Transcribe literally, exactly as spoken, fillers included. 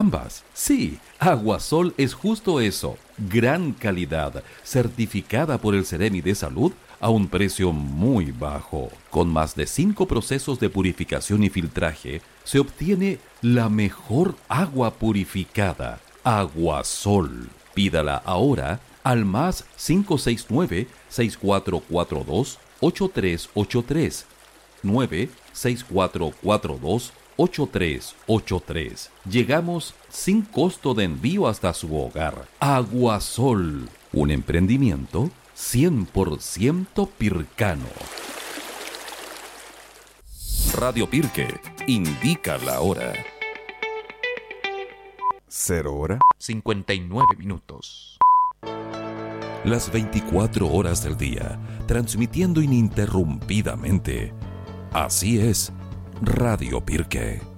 ambas. Sí, Aguasol es justo eso, gran calidad, certificada por el Ceremi de Salud a un precio muy bajo. Con más de cinco procesos de purificación y filtraje, se obtiene la mejor agua purificada. Aguasol. Pídala ahora al más cinco seis nueve, seis cuatro cuatro dos, ocho tres ocho tres. nueve seis cuatro cuatro dos, ocho tres ocho tres. Llegamos sin costo de envío hasta su hogar. Aguasol, un emprendimiento cien por ciento pircano. Radio Pirque indica la hora. Cero hora. cincuenta y nueve minutos. Las veinticuatro horas del día, transmitiendo ininterrumpidamente. Así es, Radio Pirque.